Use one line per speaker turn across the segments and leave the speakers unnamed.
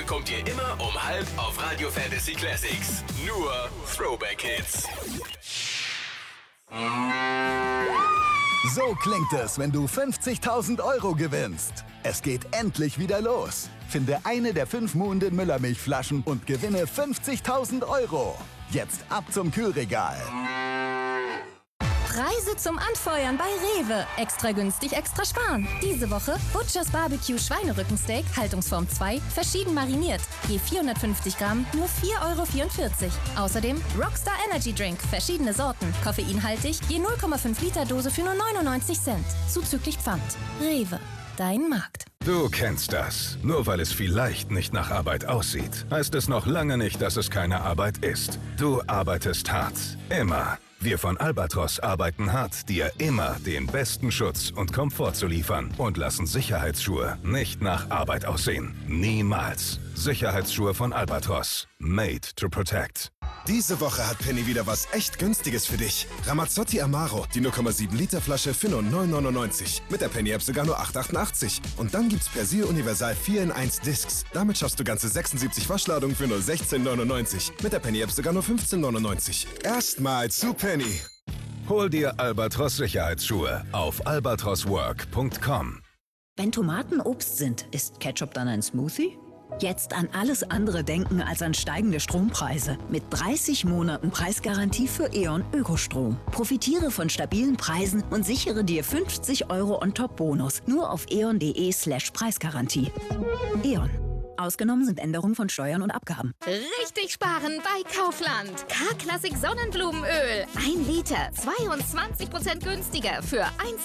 bekommt ihr immer um 12 auf Radio Fantasy Classics. Nur Throwback Hits.
So klingt es, wenn du 50.000 € gewinnst. Es geht endlich wieder los. Finde eine der 5 Muhnden Müllermilchflaschen und gewinne 50.000 €. Jetzt ab zum Kühlregal.
Preise zum Anfeuern bei Rewe. Extra günstig, extra sparen. Diese Woche Butchers Barbecue Schweinerückensteak, Haltungsform 2, verschieden mariniert. Je 450 Gramm, nur 4,44 €. Außerdem Rockstar Energy Drink, verschiedene Sorten. Koffeinhaltig, je 0,5 Liter Dose für nur 99 Cent. Zuzüglich Pfand. Rewe, dein Markt.
Du kennst das. Nur weil es vielleicht nicht nach Arbeit aussieht, heißt es noch lange nicht, dass es keine Arbeit ist. Du arbeitest hart. Immer. Wir von Albatros arbeiten hart, dir immer den besten Schutz und Komfort zu liefern und lassen Sicherheitsschuhe nicht nach Arbeit aussehen. Niemals. Sicherheitsschuhe von Albatros. Made to protect.
Diese Woche hat Penny wieder was echt Günstiges für dich. Ramazzotti Amaro, die 0,7 Liter Flasche für nur 9,99. Mit der Penny-App sogar nur 8,88. Und dann gibt's Persil Universal 4 in 1 Discs. Damit schaffst du ganze 76 Waschladungen für nur 16,99. Mit der Penny-App sogar nur 15,99. Erstmal zu Penny.
Hol dir Albatros Sicherheitsschuhe auf albatroswork.com.
Wenn Tomaten Obst sind, ist Ketchup dann ein Smoothie? Jetzt an alles andere denken als an steigende Strompreise. Mit 30 Monaten Preisgarantie für E.ON Ökostrom. Profitiere von stabilen Preisen und sichere dir 50 € on-top-Bonus. Nur auf eon.de/Preisgarantie. E.ON. Ausgenommen sind Änderungen von Steuern und Abgaben.
Richtig sparen bei Kaufland. K-Klassik Sonnenblumenöl. 1 Liter, 22% günstiger für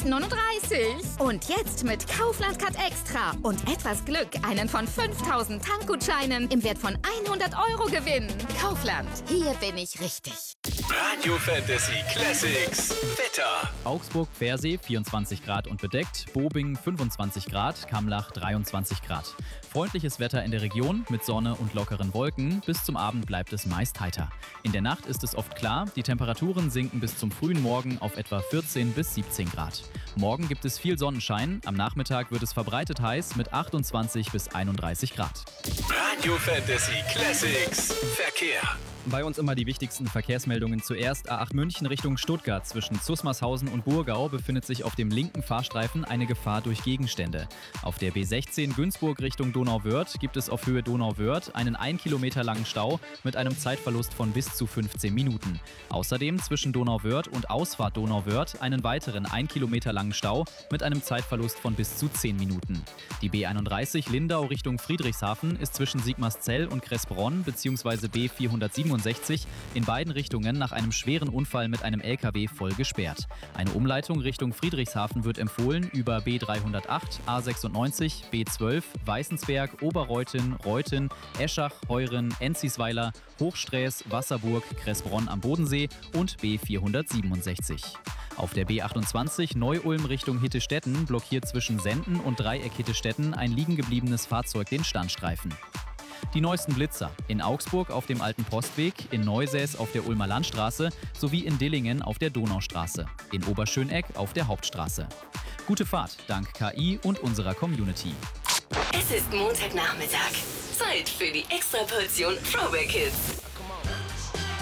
1,39. Und jetzt mit Kaufland Cut Extra und etwas Glück einen von 5.000 Tankgutscheinen im Wert von 100 € gewinnen. Kaufland, hier bin ich richtig.
Radio Fantasy Classics. Wetter.
Augsburg-Pfersee 24 Grad und bedeckt, Bobing 25 Grad, Kamlach 23 Grad. Freundliches Wetter in der Region mit Sonne und lockeren Wolken. Bis zum Abend bleibt es meist heiter. In der Nacht ist es oft klar, die Temperaturen sinken bis zum frühen Morgen auf etwa 14 bis 17 Grad. Morgen gibt es viel Sonnenschein, am Nachmittag wird es verbreitet heiß mit 28 bis 31 Grad.
Radio Fantasy Classics. Verkehr.
Bei uns immer die wichtigsten Verkehrsmeldungen zuerst. A8 München Richtung Stuttgart. Zwischen Zusmarshausen und Burgau befindet sich auf dem linken Fahrstreifen eine Gefahr durch Gegenstände. Auf der B16 Günzburg Richtung Donauwörth gibt es auf Höhe Donauwörth einen 1 Kilometer langen Stau mit einem Zeitverlust von bis zu 15 Minuten. Außerdem zwischen Donauwörth und Ausfahrt Donauwörth einen weiteren 1 Kilometer langen Stau mit einem Zeitverlust von bis zu 10 Minuten. Die B31 Lindau Richtung Friedrichshafen ist zwischen Sigmarszell und Kressbronn bzw. B467 in beiden Richtungen nach einem schweren Unfall mit einem LKW voll gesperrt. Eine Umleitung Richtung Friedrichshafen wird empfohlen über B308, A96, B12, Weißensberg, Oberreuthen, Reuthen, Eschach, Heuren, Enzisweiler, Hochsträß, Wasserburg, Kressbronn am Bodensee und B467. Auf der B28 Neu-Ulm Richtung Hittestetten blockiert zwischen Senden und Dreieck Hittestetten ein liegengebliebenes Fahrzeug den Standstreifen. Die neuesten Blitzer in Augsburg auf dem Alten Postweg, in Neusäß auf der Ulmer Landstraße sowie in Dillingen auf der Donaustraße, in Oberschöneck auf der Hauptstraße. Gute Fahrt dank KI und unserer Community.
Es ist Montagnachmittag. Zeit für die Extraportion Throwback Hits.